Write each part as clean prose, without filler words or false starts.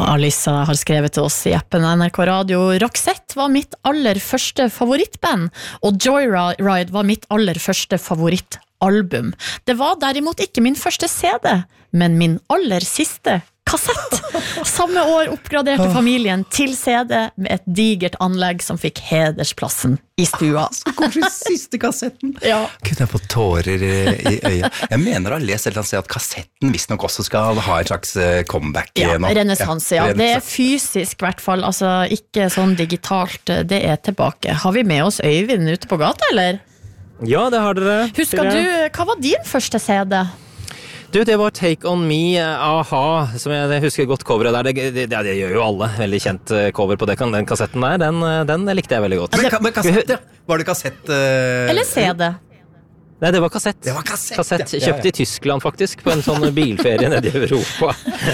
Alissa har skrevet til oss I appen NRK Radio. Roxette var mitt aller første favorittband, og Joyride var mitt aller første favorittalbum. Det var derimot ikke min første CD, men min aller siste kassett. Samme år oppgraderte familien til CD med et digert anlegg som fikk hedersplassen I stua. Så kanskje siste kassetten. Ja. Kunne jeg få tårer I øyet. Jeg mener å ha lest et eller annet sted at kassetten visst nok også skal ha et slags comeback nå. Renessanse, ja. Det fysisk I hvert fall, altså ikke sånn digitalt, det tilbake. Har vi med oss Øyvind ute på gata, eller? Ja, det har dere. Husker du, hva var din første CD? Du, det var Take On Me, aha, som jeg husker godt coveret der. Det gjør jo alle, veldig kjent cover på den kassetten der. Den likte jeg veldig godt. Men kassett, ja. Var det kassett? Eller CD? Nei, det var kassett. Det var kassett. Kassett, kjøpt I Tyskland faktisk, på en sånn bilferie nede I Europa.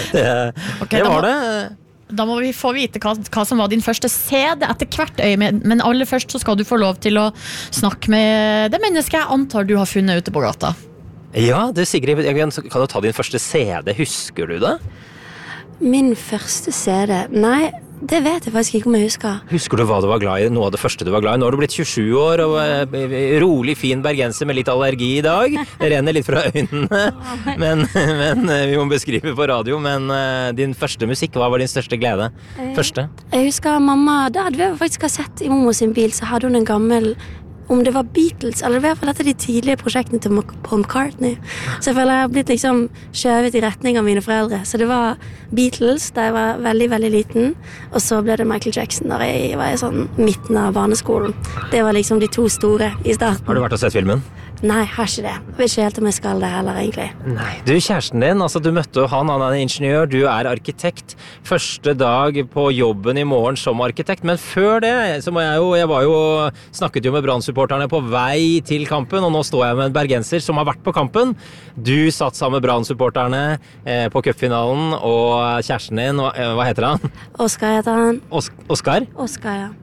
Det var det. Da må vi få vite hva som var din første CD etter hvert Øyvind, men aller først så skal du få lov til å snakke med det mennesket jeg antar du har funnet ute på gata. Ja, det Sigrid, kan du ta din første CD, husker du det? Min første CD? Nei, det vet jeg faktisk ikke om jeg husker. Husker du hva du var glad I, noe av det første du var glad I? Nå har du blitt 27 år og rolig, fin bergenser med litt allergi I dag. Det renner litt fra øynene, men vi må beskrive på radio, men din første musikk, hva var din største glede? Første? Jeg husker mamma, da hadde vi faktisk sett I Momo sin bil, så hadde hun en gammel om det var Beatles, eller I hvert fall etter de tidlige prosjektene til Paul McCartney. Så jeg føler jeg har blitt liksom skjøvet I retning av mine foreldre. Så det var Beatles da jeg var veldig, veldig liten, og så ble det Michael Jackson da jeg var I sånn midten av barneskolen. Det var liksom de to store I starten. Har du vært og sett filmen? Nei, har ikke det. Jeg vet ikke helt om jeg skal det heller, egentlig. Nei, du, kjæresten din, altså du møtte han ingeniør, du arkitekt. Første dag på jobben I morgen som arkitekt, men før det, så må jeg snakket jo med Brann-supporterne på vei til kampen, og nå står jeg med en bergenser som har vært på kampen. Du satt sammen med Brann-supporterne på cupfinalen, og kjæresten din, hva heter han? Oskar heter han. Oskar? Oskar, ja.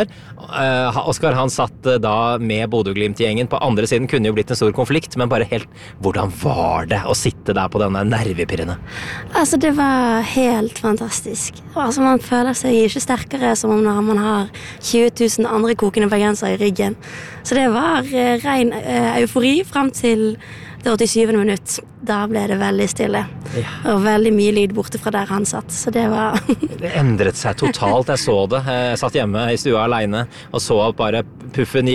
Oskar, han satt da med Bodø-Glimt-gjengen på andre siden, kunne jo blitt en stor konflikt, men bare helt, hvordan var det å sitte der på denne nervepirrende? Altså, det var helt fantastisk. Altså, man føler seg ikke sterkere som om når man har 20 000 andre kokende bergenser I ryggen. Så det var ren eufori frem til det 87. minutt. Da ble det veldig stille. Ja. Og veldig mye lyd borte fra der han satt. Så det var... Det endret seg totalt. Jeg så det. Jeg satt hjemme I stua alene og så at bare Paffen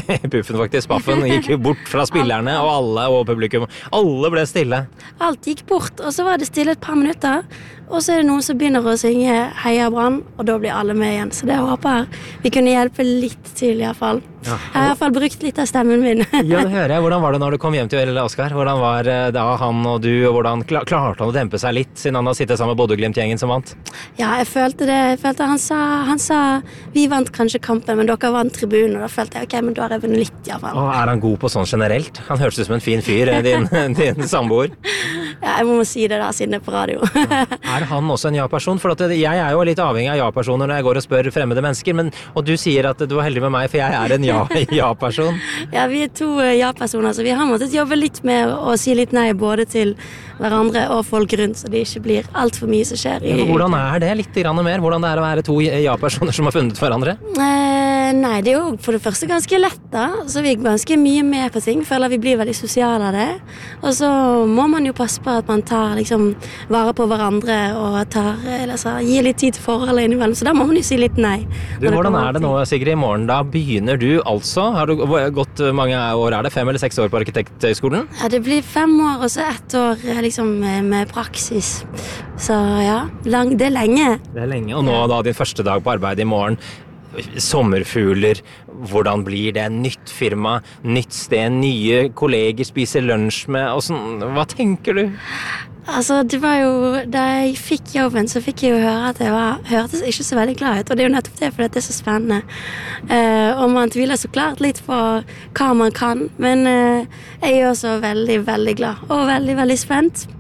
gikk bort fra spillerne og publikum. Alle ble stille. Alt gikk bort, og så var det stille et par minutter. Og så det noen som begynner å synge Heia Brann, og da blir alle med igjen. Så det håper vi kunne hjelpe litt til I hvert fall. Ja. Jeg har I hvert fall brukt litt av stemmen min. Ja, det hører jeg. Hvordan var det når du kom hjem til Oskar? Hvordan var da han og du, og hvordan klarte han å dempe seg litt, siden han har sittet sammen med Bodø-Glimt-gjengen som vant? Ja, jeg følte det. Han sa, vi vant kanskje kampen, men dere vant tribunen, og da følte jeg, ok, men da har jeg vunnet litt I hvert fall. Og han god på sånn generelt? Han hørtes ut som en fin fyr, din samboer. Ja, jeg må si det da, siden det på radio. Han også en ja-person? For jeg jo litt avhengig av ja-personer når jeg går og spør fremmede mennesker, og du sier at du var heldig med meg, for jeg en ja-person. Ja, vi 2 ja-personer, så vi har måttet jobbe litt med å si litt nei, både til hverandre og folk rundt, så det ikke blir alt for mye som skjer. Hvordan det? Litt grann mer? Hvordan det å være 2 ja-personer som har funnet hverandre? Nei, det jo for det første ganske lett da, så vi ganske mye med på ting, føler vi blir veldig sosiale av det, og så må man jo passe på at man tar liksom vare på hverandre og gir litt tid til forholdet innimellom, så da må man jo si litt nei. Du, hvordan det nå, Sigrid, I morgen? Da begynner du altså, har du gått mange år, det 5 eller 6 år på Arkitekthøgskolen? Ja, det blir 5 år, og så 1 år liksom med praksis. Så ja, det lenge. Det lenge, og nå da din første dag på arbeid I morgen, sommerfugler, hvordan blir det? Nytt firma, nytt sted, nye kolleger spiser lunsj med, og sånn, hva tenker du? Altså, det var jo, da jeg fikk jobben, så fikk jeg jo høre at jeg hørtes ikke så veldig glad ut, og det jo nettopp det, for det så spennende. Og man tviler så klart litt på hva man kan, men jeg også veldig, veldig glad, og veldig, veldig spent.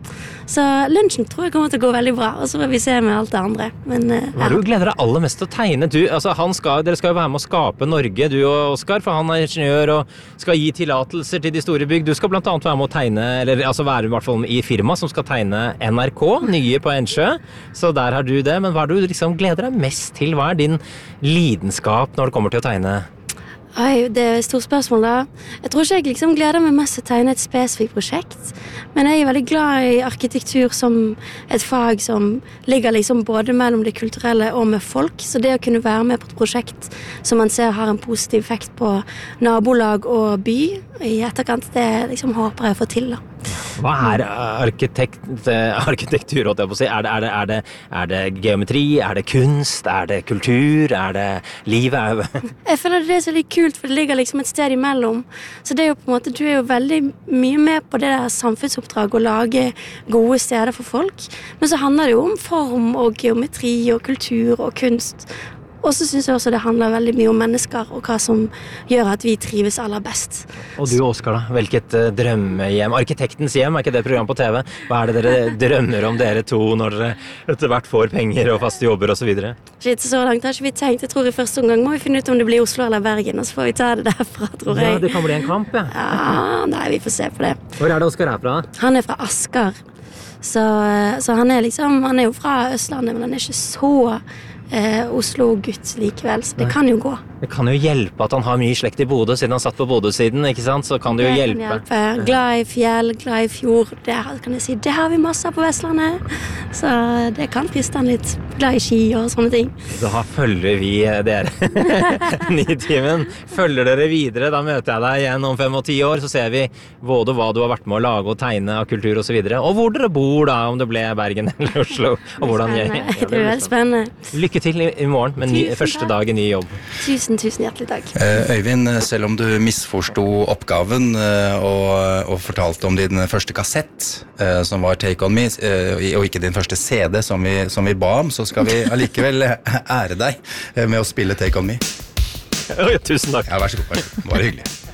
Så lunsjen tror jeg kommer til å gå veldig bra, og så får vi se med alt det andre. Men, Hva du gleder deg aller mest til å tegne? Dere skal jo være med å skape Norge, du og Oskar, for han er ingeniør og skal gi tillatelser til de store bygg. Du skal blant annet være med å tegne, være i hvert fall i firma som skal tegne NRK, nye på Ensjø. Så der har du det, men hva er det du liksom gleder deg mest til? Hva er din lidenskap når det kommer til å tegne? Oi, det er et stort spørsmål da. Jeg tror ikke jeg liksom gleder meg mest til å tegne et spesifikt prosjekt, men jeg er veldig glad i arkitektur som et fag som ligger liksom både mellom det kulturelle og med folk, så det å kunne være med på et prosjekt som man ser har en positiv effekt på nabolag og by i etterkant, det liksom håper jeg å få til da. Hva er arkitektur, holdt jeg på å si? Er det geometri? Er det kunst? Er det kultur? Er det livet? Jeg føler det er så litt kult, for det ligger liksom et sted imellom. Så det er jo på en måte, du er jo veldig mye med på det der samfunnsoppdrag å lage gode steder for folk. Men så handler det jo om form og geometri og kultur og kunst. Og så synes jeg også det handler veldig mye om mennesker og hva som gjør at vi trives aller best. Og du, Oskar, da? Hvilket drømmehjem? Arkitektens hjem, er ikke det program på TV? Hva er det dere drømmer om dere to når dere etter hvert får penger og faste jobber og så videre? Shit, så langt har ikke vi tenkt. Jeg tror i første omgang må vi finne ut om det blir Oslo eller Bergen, og så får vi ta det derfra, tror jeg. Ja, det kan bli en kamp, ja. Ja, nei, vi får se på det. Hvor er det Oskar er fra? Han er fra Asker. Så han er jo fra Østlandet, men han er ikke så Oslo-gutt likevel, så det kan jo gå. Det kan jo hjelpe at han har mye slekt i Bodø, siden han satt på Bodø-siden, ikke sant? Så kan det jo hjelpe. Glad i fjell, glad i fjord, det kan jeg si. Det har vi masse på Vestlandet, så det kan friste han litt. Glad i ski og sånne ting. Da følger vi dere. Nitimen. Følger dere videre, da møter jeg deg igjen om 5 og 10 år, så ser vi både hva du har vært med å lage og tegne av kultur og så videre, og hvor dere bor da, om det ble Bergen eller Oslo, og hvordan det blir veldig spennende. Lykke til i morgen med første dag i ny jobb. Tusen hjertelig takk. Øyvind, selv om du misforstod oppgaven og fortalte om din første kassett, som var Take On Me, og ikke din første CD som vi ba om, så skal vi allikevel ære deg med å spille Take On Me. Tusen takk. Ja, vær så god. Bare hyggelig.